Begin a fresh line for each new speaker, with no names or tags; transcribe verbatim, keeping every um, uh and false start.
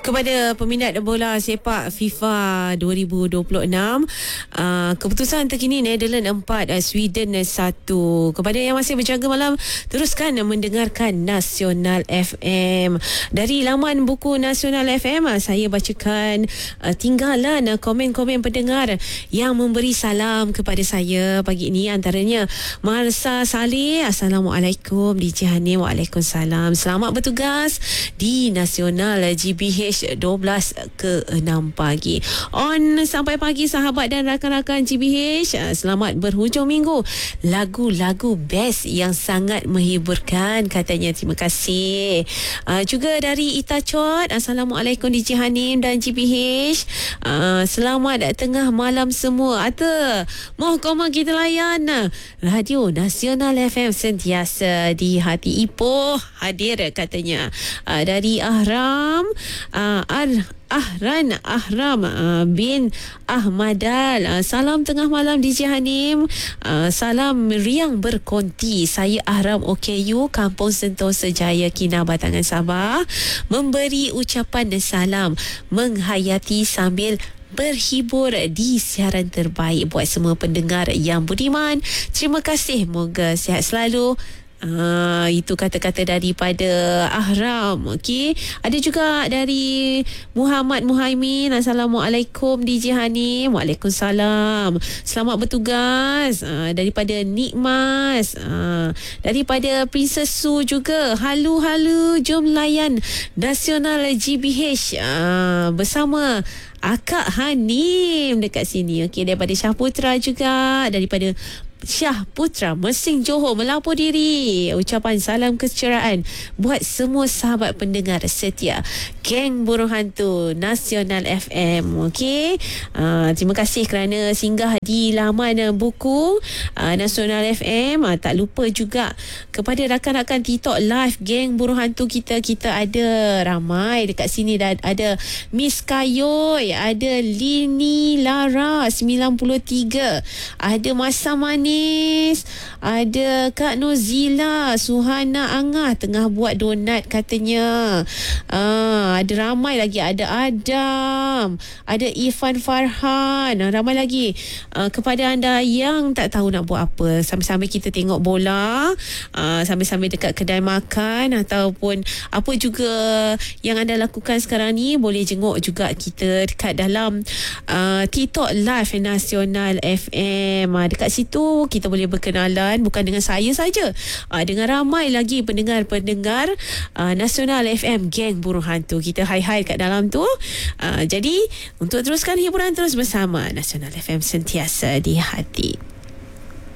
Kepada peminat bola sepak FIFA dua ribu dua puluh enam, uh, keputusan terkini Netherlands empat, uh, Sweden satu. Kepada yang masih berjaga malam, teruskan mendengarkan Nasional F M. Dari laman buku Nasional F M, uh, saya bacakan uh, tinggalan uh, komen-komen pendengar yang memberi salam kepada saya pagi ini. Antaranya Marsa Saleh, Assalamualaikum. D J Hanim, Waalaikumsalam. Selamat bertugas di Nasional G B H dua belas ke enam pagi. On sampai pagi sahabat dan rakan-rakan G B H. Selamat berhujung minggu. Lagu-lagu best yang sangat menghiburkan katanya. Terima kasih. Uh, juga dari Ita Chot, Assalamualaikum D J Hanim dan G B H. Uh, selamat tengah malam semua. Ata, moh koma kita layan Radio Nasional F M sentiasa di hati. Ipoh hadir katanya. Uh, dari Ahram, uh, Ar Ahran Ahram uh, bin Ahmadal. Uh, salam tengah malam D J Hanim. Uh, salam riang berkonti. Saya Ahram O K U, Kampung Sentosa Jaya, Kinabatangan, Sabah. Memberi ucapan salam menghayati sambil berhibur di siaran terbaik buat semua pendengar yang budiman. Terima kasih. Moga sihat selalu. Ah, itu kata-kata daripada Ahram. Okey, ada juga dari Muhammad Muhaimin. Assalamualaikum D J Hanim. Waalaikumsalam. Selamat bertugas. Ah, daripada Nikmas. Ah, daripada Princess Su juga. Halu halu, jom layan Nasional G B H ah, bersama Akak Hanim dekat sini. Okey, daripada Syah Putra juga, daripada Syah Putra Mersing Johor melapor diri. Ucapan salam keceriaan buat semua sahabat pendengar setia Geng Burung Hantu Nasional F M. Okey, uh, terima kasih kerana singgah di laman buku uh, Nasional F M. Uh, tak lupa juga kepada rakan-rakan TikTok live Geng Burung Hantu kita. Kita ada ramai dekat sini. Dan ada Miss Kayoy, ada Lini Lara sembilan puluh tiga, ada Masa Mani, ada Kak Nozila, Suhana Angah tengah buat donat katanya. Ah, ada ramai lagi. Ada Adam, ada Ifan Farhan, ramai lagi. Ah, kepada anda yang tak tahu nak buat apa, sambil-sambil kita tengok bola, ah, sambil-sambil dekat kedai makan ataupun apa juga yang anda lakukan sekarang ni, boleh jenguk juga kita dekat dalam ah, TikTok Live Nasional F M. Ah, dekat situ kita boleh berkenalan bukan dengan saya saja, uh, dengan ramai lagi pendengar-pendengar uh, Nasional F M Geng Burung Hantu. Kita hai-hai kat dalam tu. Uh, jadi untuk teruskan hiburan terus bersama Nasional F M sentiasa di hati.